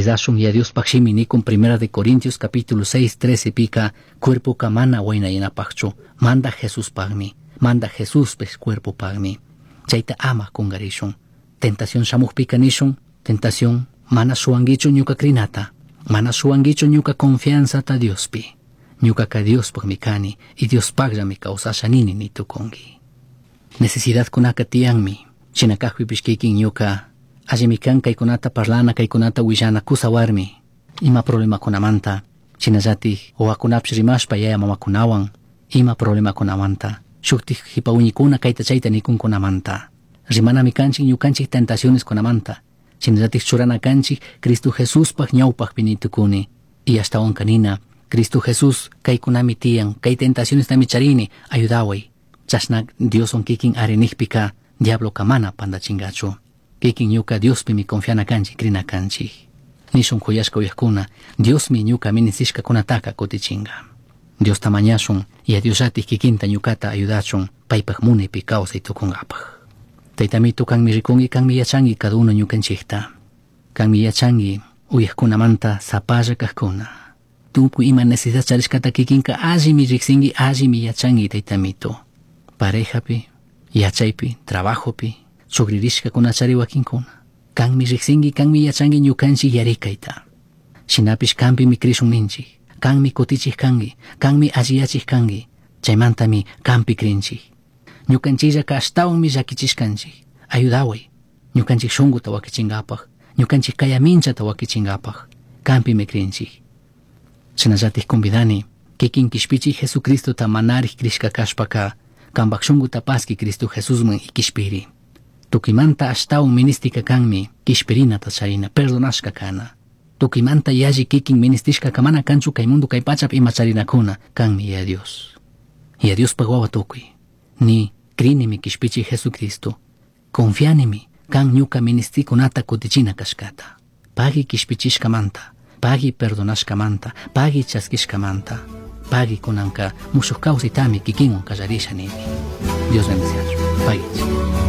Quizás ya Dios pakshimi nikun 1 Corintios capítulo 6, 13 pica, cuerpo kamana waina yanapachu, manda Jesús pagmi, manda Jesús pes cuerpo pagmi. Chaita ama kungarishun. Tentación shamuh pica nishun, tentación mana suangichu nyuka krinata, mana suangichu nyuka confianza ta Dios pi. Nyuka ka Dios pagmikani, y Dios pagra mi causa shanini ni tukongi. Necesidad kunaka tiangmi, chinakahwi pishkikin nyuka, Ajimikan kaykunata parlana kaykunata willana kusawarmi. Ima problema kunamanta. Chinallati owakunapsh rimashpa yaya mamakunawan. Ima problema kunamanta. Shuktik hipawuñikuna kayta chayta nikunkunamanta. Rimanami kanchik ñukanchik tentaciones kunamanta. Chinallati churana kanchik Cristo Jesús pag ñawpag pinitukuni. Y hasta onkanina Cristo Jesús kaykunami tiyan kay tentaciones nami charini ayudaway. Chashna Dios onkikin arenihpika diablo kamana panda chingachu. Kikin ñuka Dios mi confiana kanchi krina kanchi. Nishun kuyashka uyakuna Dios mi ñuka minisishka kunataka kutichinga. Dios tamañashun y a Dios yatis kikinta ñukata ayudachun paypaj mune pi causa y tukungapaj. Taytami tukan mi rikungi kan mi yachangi cada uno ñukanchikta. Kan mi yachangi uyakuna manta zapalla kahkuna. Tuku ima necesidad charishkata kikinka aji mi riksingi aji mi yachangi taytamito. Parejapi, yachaypi, trabajopi, sugririshka kunachari wakinkuna. Kan mi riksingi kan mi yachangi ñukanchik yarikaita. Shinapish kanpi mi krishun ninchik. Kan mi kutichik kangi, kan mi alliyachik kangi. Chaymanta mi kanpi krinchik. Ñukanchilla ka ashtawan mi llakichishkanchik. Ayudaway. Ñukanchik shunguta wakichingapaj. Ñukanchik kaya minchata wakichingapaj. Kanpi mi krinchik. Shinallatik convidani. Kikin kishpichik Jesucristo ta manarij krishka kashpaka. Kanbak shunguta paski Cristo Jesusman ikishpiri. Tukimanta ashtawan ministika kanmi. Kishpirina ta charina. Perdonashka kana. Tukimanta yaji kikin ministishka kamana kanchu kay mundo kay pachap imacharinakuna kanmi ya Dios. Ya Dios pagwawa tukui. Ni krinimi kishpichi Jesucristo. Confianimi kan ñuka ministikunata kutichina kashkata. Pagi kishpichishkamanta. Pagi perdonashkamanta. Pagi chaskishkamanta. Pagi kunanka mushuk kausitami kikinwan kallarisha nini. Dios bendiciachu. Pagi.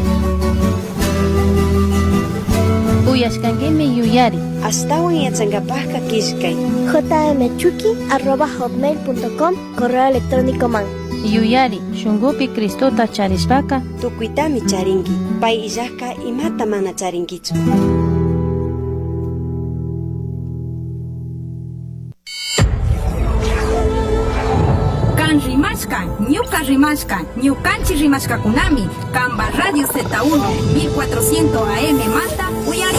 Uyashkankimi yuyari. Astawan yatsangapajka kishkay. jmchuki@hotmail.com correo electrónico man. Yuyari, shungupi Cristota charishpaka. Tukuitami charinki. Pay illajka imata mana charinkichu. Kan rimashka, ñuka rimashka, ñukanchi rimashka kunami. Kamba Radio Z1 1400 AM manta.